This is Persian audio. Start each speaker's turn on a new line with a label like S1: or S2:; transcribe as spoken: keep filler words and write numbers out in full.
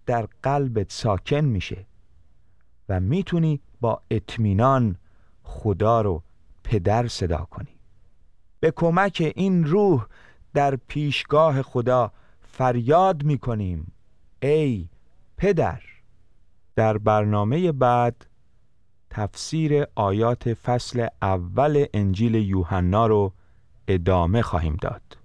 S1: در قلبت ساکن میشه و میتونی با اطمینان خدا رو پدر صدا کنی. به کمک این روح در پیشگاه خدا فریاد میکنیم ای پدر. در برنامه بعد تفسیر آیات فصل اول انجیل یوحنا رو ادامه خواهیم داد.